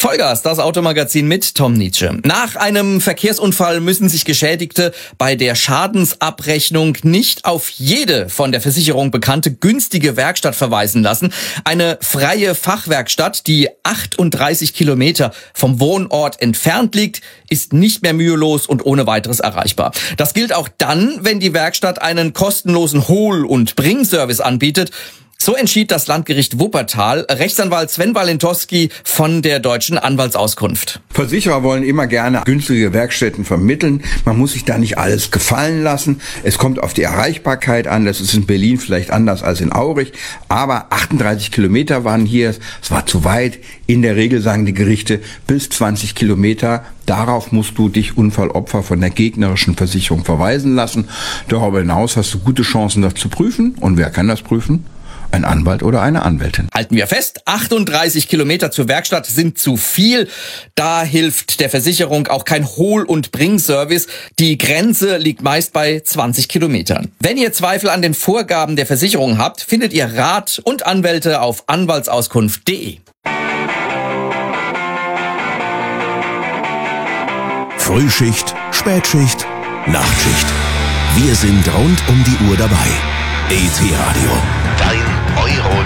Vollgas, das Automagazin mit Tom Nietzsche. Nach einem Verkehrsunfall müssen sich Geschädigte bei der Schadensabrechnung nicht auf jede von der Versicherung bekannte günstige Werkstatt verweisen lassen. Eine freie Fachwerkstatt, die 38 Kilometer vom Wohnort entfernt liegt, ist nicht mehr mühelos und ohne weiteres erreichbar. Das gilt auch dann, wenn die Werkstatt einen kostenlosen Hol- und Bringservice anbietet. So entschied das Landgericht Wuppertal. Rechtsanwalt Sven Walentowski von der Deutschen Anwaltsauskunft. Versicherer wollen immer gerne günstige Werkstätten vermitteln. Man muss sich da nicht alles gefallen lassen. Es kommt auf die Erreichbarkeit an. Das ist in Berlin vielleicht anders als in Aurich. Aber 38 Kilometer waren hier. Es war zu weit. In der Regel sagen die Gerichte bis 20 Kilometer. Darauf musst du dich Unfallopfer von der gegnerischen Versicherung verweisen lassen. Darüber hinaus hast du gute Chancen, das zu prüfen. Und wer kann das prüfen? Ein Anwalt oder eine Anwältin. Halten wir fest, 38 Kilometer zur Werkstatt sind zu viel. Da hilft der Versicherung auch kein Hol- und Bringservice. Die Grenze liegt meist bei 20 Kilometern. Wenn ihr Zweifel an den Vorgaben der Versicherung habt, findet ihr Rat und Anwälte auf anwaltsauskunft.de. Frühschicht, Spätschicht, Nachtschicht. Wir sind rund um die Uhr dabei. ET Radio. Dein Euro